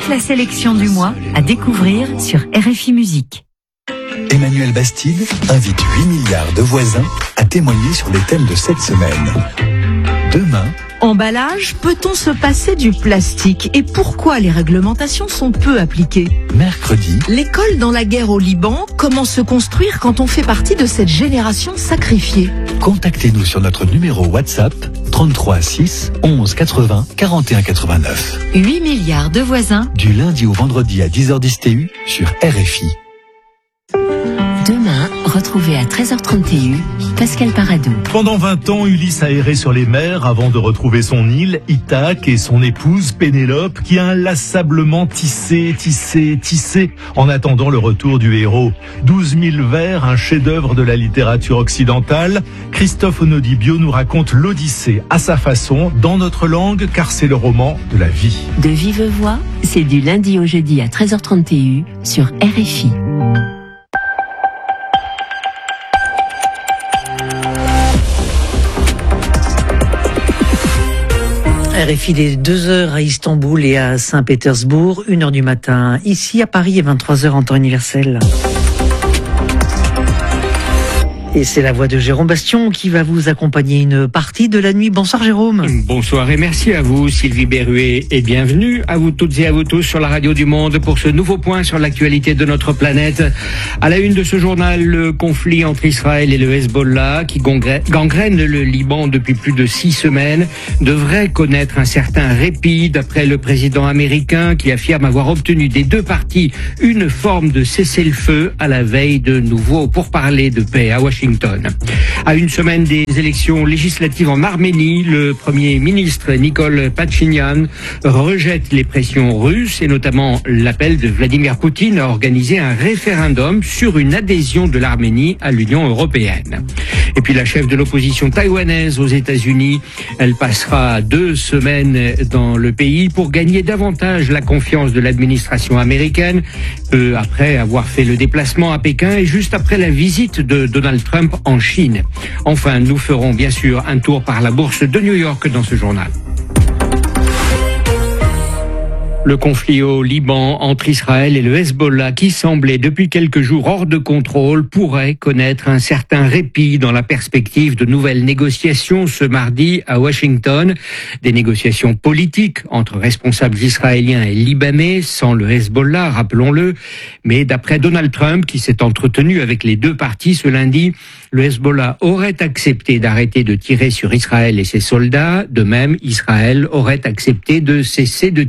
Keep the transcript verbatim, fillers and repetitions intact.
la sélection du mois à découvrir sur R F I Musique. Emmanuel Bastide invite huit milliards de voisins à témoigner sur les thèmes de cette semaine. Demain, emballage, peut-on se passer du plastique et pourquoi les réglementations sont peu appliquées? mercredi, L'école dans la guerre au Liban, comment se construire quand on fait partie de cette génération sacrifiée? contactez-nous sur notre numéro WhatsApp trente-trois six onze quatre-vingts quarante et un quatre-vingt-neuf. huit milliards de voisins. Du lundi au vendredi à dix heures dix T U sur R F I. Demain, retrouvez à treize heures trente T U, Pascal Paradou. Pendant vingt ans, Ulysse a erré sur les mers avant de retrouver son île, Ithaque, et son épouse Pénélope, qui a inlassablement tissé, tissé, tissé, en attendant le retour du héros. douze mille vers, un chef-d'œuvre de la littérature occidentale. Christophe Onodibio nous raconte l'Odyssée à sa façon, dans notre langue, car c'est le roman de la vie. De vive voix, c'est du lundi au jeudi à treize heures trente T U sur R F I. R F I, il est deux heures à Istanbul et à Saint-Pétersbourg, une heure du matin. Ici, à Paris, il est vingt-trois heures en temps universel. Et c'est la voix de Jérôme Bastion qui va vous accompagner une partie de la nuit. Bonsoir Jérôme. Bonsoir et merci à vous Sylvie Berruet et bienvenue à vous toutes et à vous tous sur la radio du Monde pour ce nouveau point sur l'actualité de notre planète. À la une de ce journal, le conflit entre Israël et le Hezbollah qui gangrène le Liban depuis plus de six semaines devrait connaître un certain répit d'après le président américain qui affirme avoir obtenu des deux parties une forme de cessez-le-feu à la veille de nouveaux pourparlers de paix à Washington. À une semaine des élections législatives en Arménie, le Premier ministre Nikol Pachinian rejette les pressions russes et notamment l'appel de Vladimir Poutine à organiser un référendum sur une adhésion de l'Arménie à l'Union européenne. Et puis la chef de l'opposition taïwanaise aux États-Unis, elle passera deux semaines dans le pays pour gagner davantage la confiance de l'administration américaine, peu après avoir fait le déplacement à Pékin et juste après la visite de Donald Trump en Chine. Enfin, nous ferons bien sûr un tour par la bourse de New York dans ce journal. Le conflit au Liban entre Israël et le Hezbollah, qui semblait depuis quelques jours hors de contrôle, pourrait connaître un certain répit dans la perspective de nouvelles négociations ce mardi à Washington. Des négociations politiques entre responsables israéliens et libanais, sans le Hezbollah, rappelons-le. Mais d'après Donald Trump, qui s'est entretenu avec les deux parties ce lundi, le Hezbollah aurait accepté d'arrêter de tirer sur Israël et ses soldats. De même, Israël aurait accepté de cesser de